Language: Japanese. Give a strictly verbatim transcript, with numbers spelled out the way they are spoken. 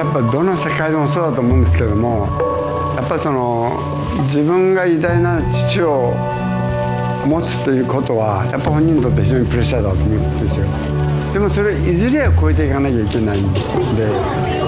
っぱどの世界でもそうだと思うんですけども、やっぱりその自分が偉大な父を持つということはやっぱ本人にとって非常にプレッシャーだと思うんですよ。でもそれいずれは超えていかなきゃいけないんで。